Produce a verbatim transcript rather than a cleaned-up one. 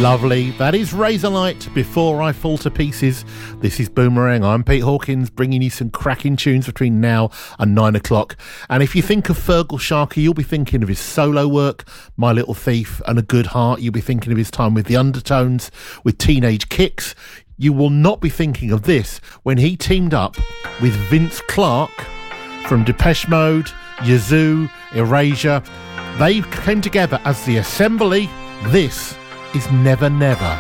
Lovely. That is Razorlight, Before I Fall to Pieces. This is Boomerang. I'm Pete Hawkins, bringing you some cracking tunes between now and nine o'clock. And if you think of Fergal Sharkey, you'll be thinking of his solo work, My Little Thief and A Good Heart. You'll be thinking of his time with the Undertones, with Teenage Kicks. You will not be thinking of this when he teamed up with Vince Clarke from Depeche Mode, Yazoo, Erasure. They came together as the Assembly. This is Never Never.